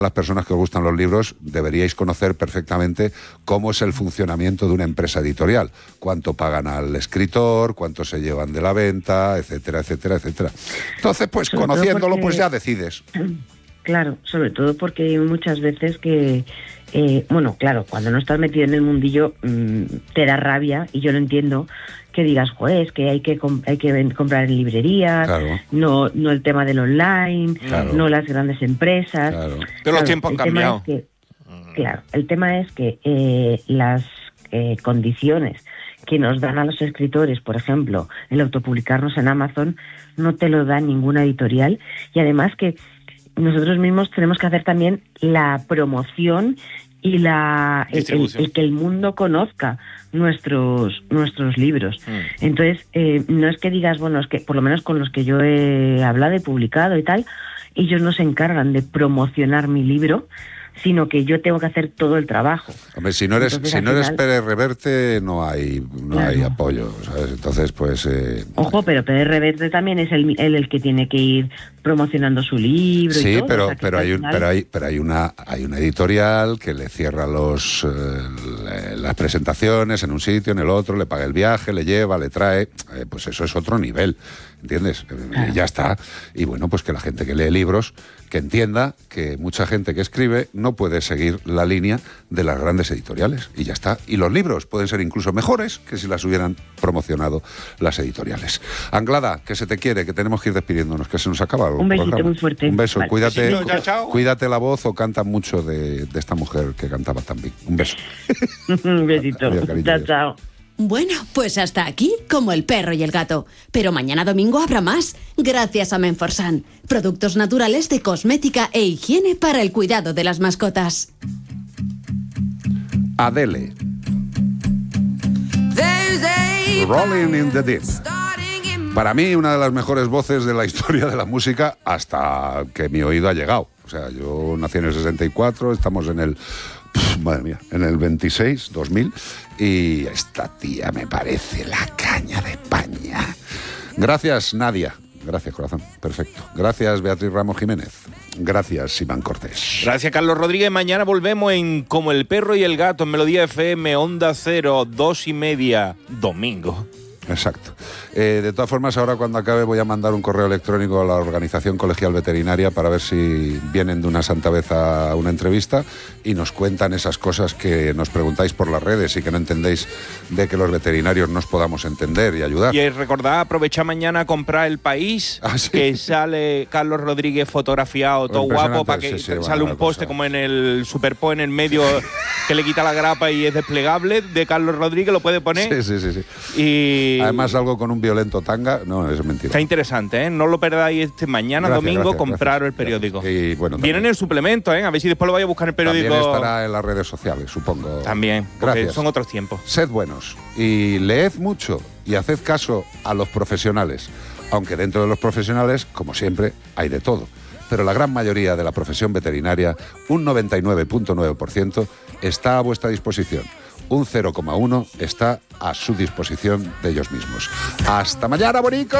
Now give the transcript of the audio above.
Las personas que os gustan los libros deberíais conocer perfectamente cómo es el funcionamiento de una empresa editorial, cuánto pagan al escritor, cuánto se llevan de la venta, etcétera, etcétera, etcétera. Entonces, pues conociéndolo, pues ya decides. Claro, sobre todo porque hay muchas veces que, claro, cuando no estás metido en el mundillo te da rabia, y yo lo entiendo, que digas, joder, es que hay que comprar en librerías, claro. no el tema del online, claro. no las grandes empresas. Claro. Pero los tiempos han cambiado. Claro, el tema es que las condiciones que nos dan a los escritores, por ejemplo, el autopublicarnos en Amazon, no te lo da ninguna editorial, y además que nosotros mismos tenemos que hacer también la promoción y el que el mundo conozca nuestros libros. Entonces, no es que digas, bueno, es que por lo menos con los que yo he hablado y publicado y tal, ellos no se encargan de promocionar mi libro, sino que yo tengo que hacer todo el trabajo. Hombre, si no eres Pérez Reverte, no hay apoyo, ¿sabes? Entonces, pues... Ojo, pero Pérez Reverte también es el que tiene que ir promocionando su libro. Sí, y todo, pero, o sea, pero hay una editorial que le cierra las presentaciones en un sitio, en el otro, le paga el viaje, le lleva, le trae, pues eso es otro nivel, ¿entiendes? Claro. Ya está. Y bueno, pues que la gente que lee libros, que entienda que mucha gente que escribe no puede seguir la línea de las grandes editoriales, y ya está. Y los libros pueden ser incluso mejores que si las hubieran promocionado las editoriales. Anglada, que se te quiere, que tenemos que ir despidiéndonos, que se nos acaba el Un besito programa. muy fuerte. Un beso, vale. cuídate, Cuídate la voz, o canta mucho de esta mujer que cantaba tan bien. Un beso. Un besito. Adiós, cariño, Chao, adiós. chao. Bueno, pues hasta aquí, como el perro y el gato. Pero mañana domingo habrá más, gracias a Menforsan. Productos naturales de cosmética e higiene para el cuidado de las mascotas. Adele. Rolling in the Deep. Para mí, una de las mejores voces de la historia de la música, hasta que mi oído ha llegado. O sea, yo nací en el 64, estamos en el... madre mía, en el 26, 2000, y esta tía me parece la caña de España. Gracias, Nadia. Gracias, corazón. Perfecto. Gracias, Beatriz Ramos Jiménez. Gracias, Iván Cortés. Gracias, Carlos Rodríguez. Mañana volvemos en Como el perro y el gato, en Melodía FM, Onda Cero, 2:30, domingo. Exacto. De todas formas, ahora cuando acabe voy a mandar un correo electrónico a la Organización Colegial Veterinaria para ver si vienen de una santa vez a una entrevista y nos cuentan esas cosas que nos preguntáis por las redes y que no entendéis, de que los veterinarios nos podamos entender y ayudar. Y recordad, aprovechar mañana a comprar El País, ¿Sí? que sale Carlos Rodríguez fotografiado, todo guapo, para que sale un poste como en el Superpo en el medio, que le quita la grapa y es desplegable, de Carlos Rodríguez, lo puede poner. Sí. Y además algo con un violento tanga, no, eso es mentira. está interesante, ¿eh? No lo perdáis mañana, domingo, compraros el periódico. Y bueno, viene en el suplemento, ¿eh? A ver si después lo vais a buscar en el periódico. También estará en las redes sociales, supongo. También, porque gracias. son otros tiempos. Sed buenos y leed mucho y haced caso a los profesionales, aunque dentro de los profesionales, como siempre, hay de todo. Pero la gran mayoría de la profesión veterinaria, un 99.9%, está a vuestra disposición. Un 0,1 está a su disposición de ellos mismos. ¡Hasta mañana, bonico!